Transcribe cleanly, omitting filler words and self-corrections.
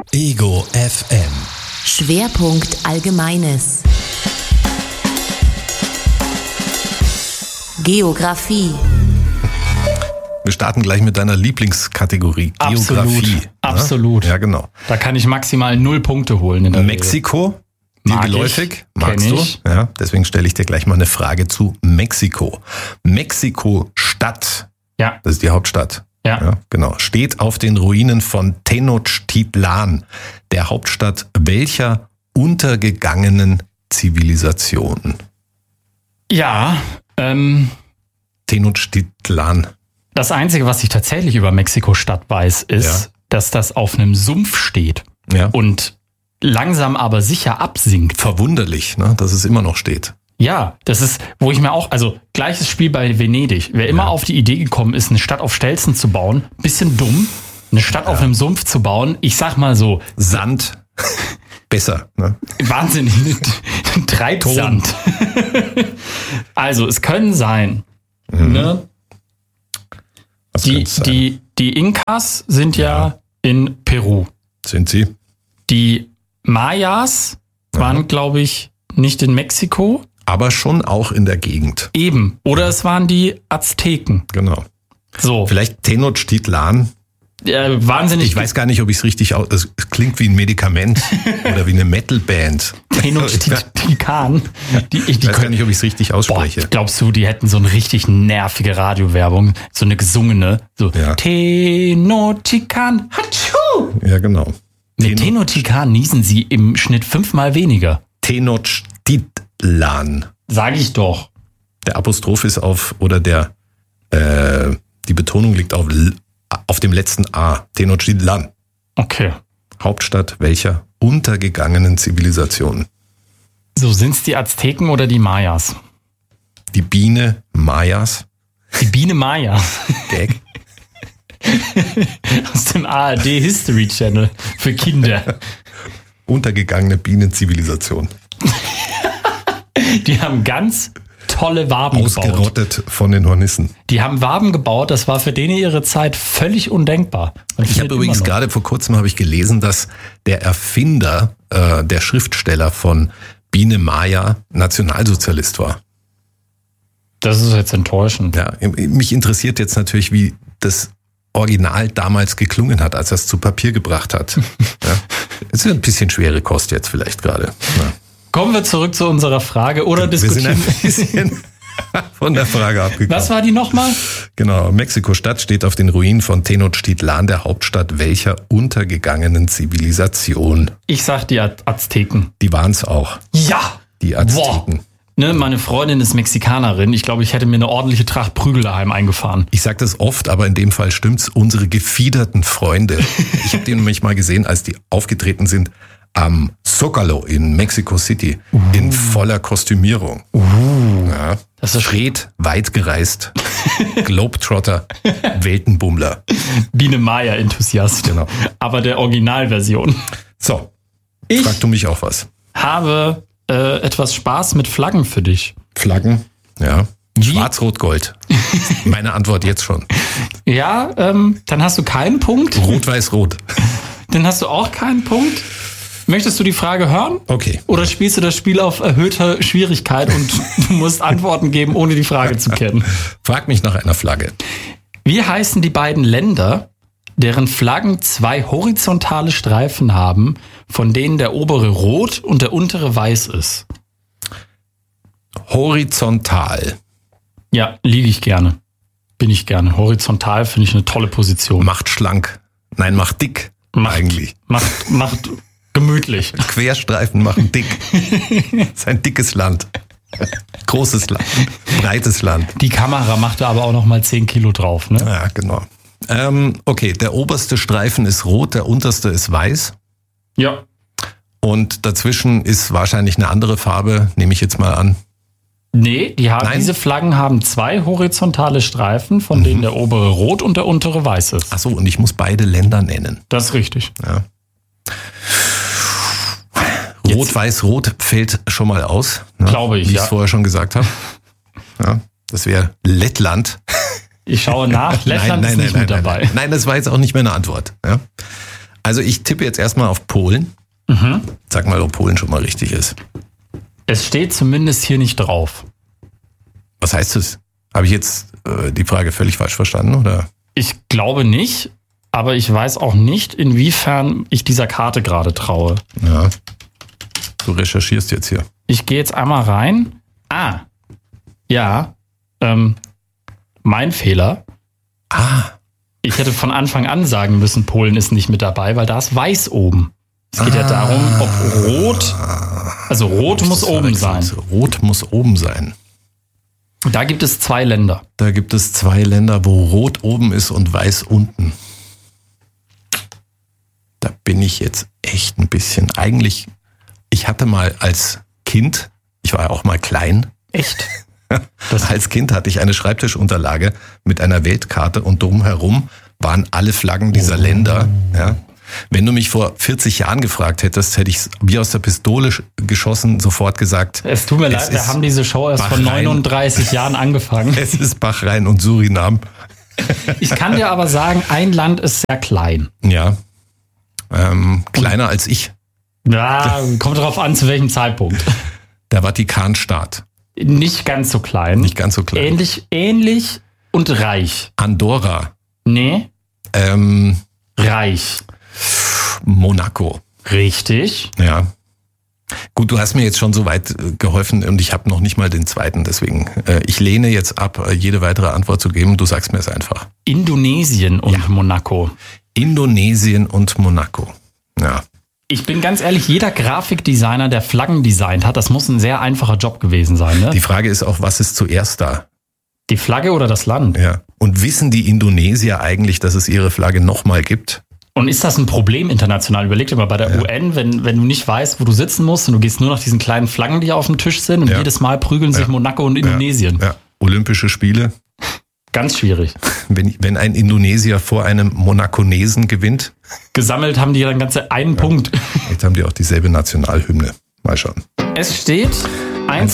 Ego FM. Schwerpunkt Allgemeines. Geografie. Wir starten gleich mit deiner Lieblingskategorie, Geografie. Absolut. Ja, genau. Da kann ich maximal 0 Punkte holen. In der Mexiko, dir Mag geläufig? ich, Magst kenn du? ich. Ja, deswegen stelle ich dir gleich mal eine Frage zu Mexiko. Mexiko-Stadt, Ja, das ist die Hauptstadt. ja. Genau. Steht auf den Ruinen von Tenochtitlan, der Hauptstadt welcher untergegangenen Zivilisation? Ja, Tenochtitlan. das Einzige, was ich tatsächlich über Mexiko-Stadt weiß, ist, dass das auf einem Sumpf steht Ja. und langsam aber sicher absinkt. Verwunderlich, ne, dass es immer noch steht. Ja, das ist, wo ich mir auch, also gleiches Spiel bei Venedig. Wer immer auf die Idee gekommen ist, eine Stadt auf Stelzen zu bauen, bisschen dumm, eine Stadt auf einem Sumpf zu bauen, ich sag mal so, Sand. Besser, ne? wahnsinnig, Treibsand. Also, es können sein, ne? Was könnte es sein? Die Inkas sind ja in Peru. Sind sie? Die Mayas waren, glaube ich, nicht in Mexiko. Aber schon auch in der Gegend. Eben. Oder es waren die Azteken. Genau. So. Vielleicht Tenochtitlan. Wahnsinnig. Ich weiß gar nicht, ob ich es richtig aus. Es klingt wie ein Medikament oder wie eine Metalband. Tenochtitlan. Ich weiß gar nicht, ob ich es richtig ausspreche. Glaubst du, die hätten so eine richtig nervige Radiowerbung, so eine gesungene, so Ja. Tenochtitlan, hatschu! Ja, genau. Mit Tenochtitlan niesen sie im Schnitt 5-mal weniger. Tenochtitlan. Sag ich doch. Der Apostroph ist auf, oder die Betonung liegt auf dem letzten A. Tenochtitlan. Okay. Hauptstadt welcher untergegangenen Zivilisation? So, sind's die Azteken oder die Mayas? Die Biene Mayas. Die Biene Maya Gag. aus dem ARD History Channel für Kinder. Untergegangene Bienenzivilisation. Die haben ganz tolle Waben gebaut. Ausgerottet von den Hornissen. Die haben Waben gebaut, das war für denen ihre Zeit völlig undenkbar. Ich habe übrigens gerade vor kurzem habe ich gelesen, dass der Erfinder, der Schriftsteller von Biene Maya Nationalsozialist war. Das ist jetzt enttäuschend. Ja, mich interessiert jetzt natürlich, wie das Original damals geklungen hat, als er es zu Papier gebracht hat. Ja. Es ist ein bisschen schwere Kost jetzt vielleicht gerade. Ja. Kommen wir zurück zu unserer Frage oder Wir sind diskutieren. ein bisschen von der Frage abgekommen. Was war die nochmal? Genau, Mexiko-Stadt steht auf den Ruinen von Tenochtitlan, der Hauptstadt welcher untergegangenen Zivilisation? Ich sag die Azteken. Die waren es auch, Ja! die Azteken. Ne, meine Freundin ist Mexikanerin. Ich glaube, ich hätte mir eine ordentliche Tracht Prügel daheim eingefahren. Ich sage das oft, aber in dem Fall stimmt's. Unsere gefiederten Freunde. Ich habe die nämlich mal gesehen, als die aufgetreten sind am Zócalo in Mexico City in voller Kostümierung. Ja. Das ist Fred, weit gereist, Globetrotter, Weltenbummler. Biene Maya-Enthusiast. Genau. Aber der Originalversion. So, Ich frag du mich auch was. habe etwas Spaß mit Flaggen für dich. Flaggen, ja. Wie? Schwarz-Rot-Gold. Meine Antwort jetzt schon. Ja, dann hast du keinen Punkt. Rot-Weiß-Rot. Dann hast du auch keinen Punkt. Möchtest du die Frage hören? Okay. Oder spielst du das Spiel auf erhöhter Schwierigkeit und du musst Antworten geben, ohne die Frage zu kennen? Frag mich nach einer Flagge. Wie heißen die beiden Länder, deren Flaggen 2 horizontale Streifen haben, von denen der obere rot und der untere weiß ist? Horizontal. Ja, liege ich gerne. Bin ich gerne. Horizontal finde ich eine tolle Position. Macht schlank. Nein, macht dick. Eigentlich. Macht gemütlich. Querstreifen machen dick. Das ist ein dickes Land. Großes Land. Breites Land. Die Kamera macht da aber auch noch mal 10 Kilo drauf, ne? Ja, genau. Okay, der oberste Streifen ist rot, der unterste ist weiß. Ja. Und dazwischen ist wahrscheinlich eine andere Farbe, nehme ich jetzt mal an. Nee, diese Flaggen haben 2 horontale Streifen, von denen der obere rot und der untere weiß ist. Ach so, und ich muss beide Länder nennen. Das ist richtig. Ja. Rot, weiß, rot fällt schon mal aus. Ne? Glaube ich, wie ich ja. es vorher schon gesagt habe. Ja, das wäre Lettland. Ich schaue nach. Lettland ist nicht mit dabei. Nein, das war jetzt auch nicht mehr eine Antwort. Ja? Also ich tippe jetzt erstmal auf Polen. Sag mal, ob Polen schon mal richtig ist. Es steht zumindest hier nicht drauf. Was heißt das? Habe ich jetzt die Frage völlig falsch verstanden, oder? Ich glaube nicht, aber ich weiß auch nicht, inwiefern ich dieser Karte gerade traue. Ja. Du recherchierst jetzt hier. Ich gehe jetzt einmal rein. Ja, mein Fehler. Ich hätte von Anfang an sagen müssen, Polen ist nicht mit dabei, weil da ist weiß oben. Es geht ja darum, ob rot, also rot muss oben sein. Rot muss oben sein. Da gibt es 2 Länder. Da gibt es 2 Länder, wo rot oben ist und weiß unten. Da bin ich jetzt echt ein bisschen, eigentlich, ich hatte mal als Kind, ich war ja auch mal klein. Echt? Als Kind hatte ich eine Schreibtischunterlage mit einer Weltkarte und drumherum waren alle Flaggen dieser Länder. Ja. Wenn du mich vor 40 Jahren gefragt hättest, hätte ich wie aus der Pistole geschossen sofort gesagt. Es tut mir leid, wir haben diese Show erst vor 39 Jahren angefangen. Es ist Bahrain und Surinam. Ich kann dir aber sagen, ein Land ist sehr klein. Ja, kleiner als ich. Ja, kommt drauf an, zu welchem Zeitpunkt. Der Vatikanstaat. Nicht ganz so klein. Nicht ganz so klein. Ähnlich und reich. Andorra. Nee. Reich. Monaco. Richtig. Ja. Gut, du hast mir jetzt schon so weit geholfen und ich habe noch nicht mal den zweiten. Deswegen, ich lehne jetzt ab, jede weitere Antwort zu geben. Du sagst mir es einfach. Indonesien und Monaco. Indonesien und Monaco. Ja. Ich bin ganz ehrlich, jeder Grafikdesigner, der Flaggen designt hat, das muss ein sehr einfacher Job gewesen sein. Ne? Die Frage ist auch, was ist zuerst da? Die Flagge oder das Land? Ja. Und wissen die Indonesier eigentlich, dass es ihre Flagge nochmal gibt? Und ist das ein Problem international? Überleg dir mal bei der UN, wenn du nicht weißt, wo du sitzen musst und du gehst nur nach diesen kleinen Flaggen, die auf dem Tisch sind und jedes Mal prügeln sich Monaco und Indonesien. Ja. Olympische Spiele. Ganz schwierig. Wenn ein Indonesier vor einem Monaconesen gewinnt. Gesammelt haben die dann ganze einen Punkt. Jetzt haben die auch dieselbe Nationalhymne. Mal schauen. Es steht